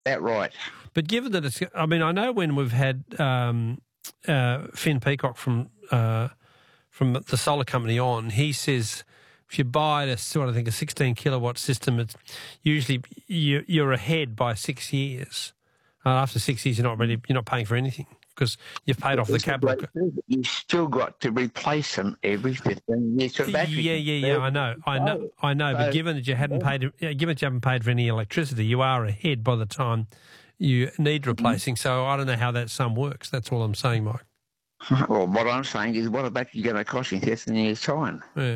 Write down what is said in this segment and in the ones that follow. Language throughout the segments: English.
that right. But given that it's, I mean, I know when we've had Finn Peacock from the solar company on, he says if you buy a sort of, I think, a 16 kilowatt system, it's usually you're ahead by 6 years. After 6 years, you're not paying for anything because you've paid off the capital. You've still got to replace them every 15 years. So Yeah. I know. But given that you haven't paid for any electricity, you are ahead by the time you need replacing. So I don't know how that sum works. That's all I'm saying, Mike. Well, what I'm saying is, what about you going to cost in 15 years' time? Yeah,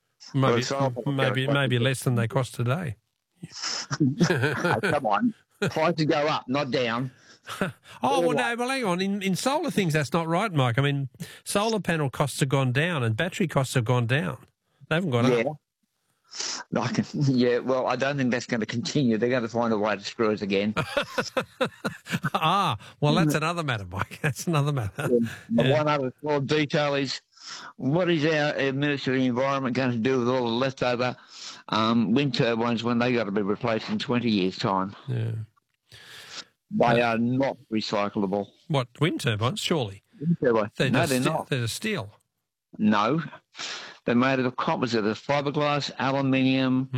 maybe less than they cost today. Oh, come on, prices go up, not down. Well, hang on. In solar things, that's not right, Mike. I mean, solar panel costs have gone down and battery costs have gone down. They haven't gone up. Well, I don't think that's going to continue. They're going to find a way to screw us again. Well, that's another matter, Mike. That's another matter. One other small detail is, what is our Ministry of the Environment going to do with all the leftover wind turbines when they got to be replaced in 20 years' time? Yeah. They are not recyclable. What, wind turbines? Surely. Wind turbines. They're not. They're steel. No. They're made of a composite of fiberglass, aluminium,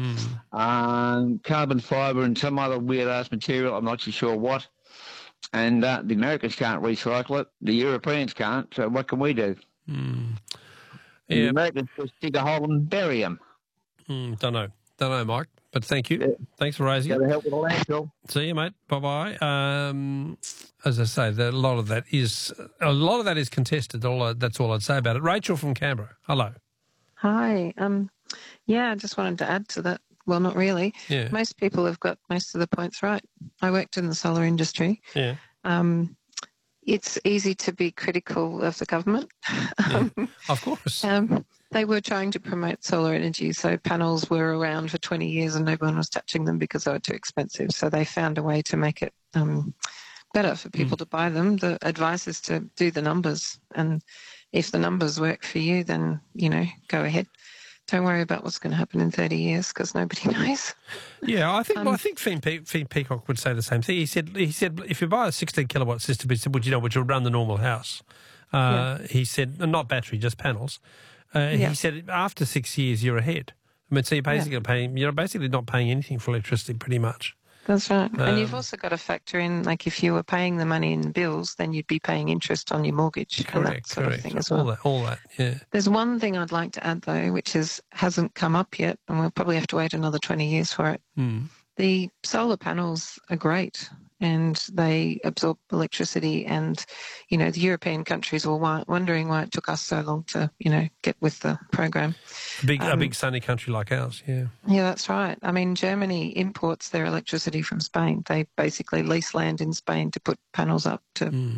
carbon fibre and some other weird-ass material. I'm not too sure what. And the Americans can't recycle it. The Europeans can't. So what can we do? The Americans just dig a hole and bury them. Don't know, Mike. But thank you. Yeah. Thanks for raising it. Help with the landfill. See you, mate. Bye-bye. As I say, a lot of that is contested. That's all I'd say about it. Rachel from Canberra. Hello. Hi. I just wanted to add to that. Well, not really. Yeah. Most people have got most of the points right. I worked in the solar industry. Yeah. It's easy to be critical of the government. Of course. They were trying to promote solar energy, so panels were around for 20 years and no one was touching them because they were too expensive. So they found a way to make it better for people to buy them. The advice is to do the numbers, and if the numbers work for you, then, go ahead. Don't worry about what's going to happen in 30 years because nobody knows. Yeah, I think Finn Peacock would say the same thing. He said if you buy a 16 kilowatt system, which will run the normal house. He said not battery, just panels. He said after 6 years you're ahead. I mean, so you're basically not paying anything for electricity, pretty much. That's right. And you've also got to factor in, like, if you were paying the money in bills, then you'd be paying interest on your mortgage and that sort of thing as well. All that, yeah. There's one thing I'd like to add, though, which hasn't come up yet, and we'll probably have to wait another 20 years for it. The solar panels are great, and they absorb electricity, and, the European countries were wondering why it took us so long to, get with the program. A big sunny country like ours, yeah. Yeah, that's right. I mean, Germany imports their electricity from Spain. They basically lease land in Spain to put panels up to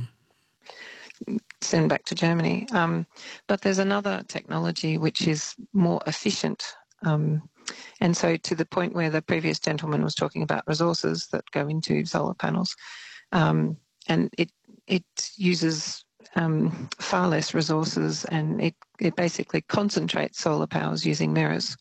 send back to Germany. But there's another technology which is more efficient. And so to the point where the previous gentleman was talking about resources that go into solar panels, and it uses far less resources, and it basically concentrates solar powers using mirrors.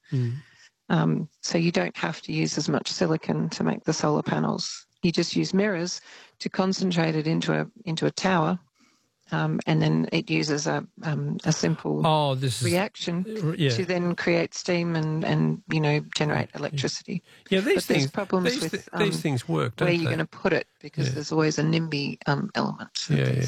So you don't have to use as much silicon to make the solar panels. You just use mirrors to concentrate it into a tower. And then it uses a simple reaction to then create steam and generate electricity. Yeah, these things work. Where you're going to put it, because there's always a NIMBY element.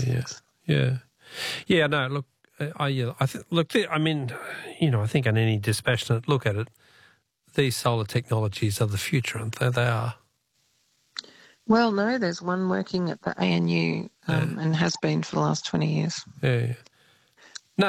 Yeah. No, look, I think on any dispassionate look at it, these solar technologies are the future, aren't they? They are. Well, no, there's one working at the ANU and has been for the last 20 years. Yeah. No,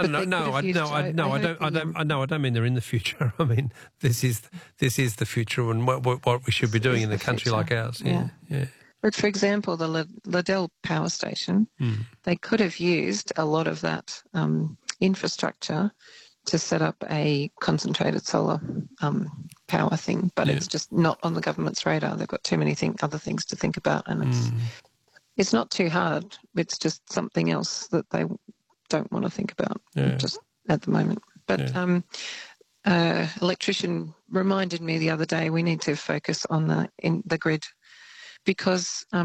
I don't mean they're in the future. I mean, this is the future and what we should be doing in a country like ours. Yeah. But for example, the Liddell Power Station, they could have used a lot of that infrastructure to set up a concentrated solar power thing, but it's just not on the government's radar. They've got too many other things to think about, and it's not too hard. It's just something else that they don't want to think about just at the moment. But electrician reminded me the other day we need to focus on the grid. because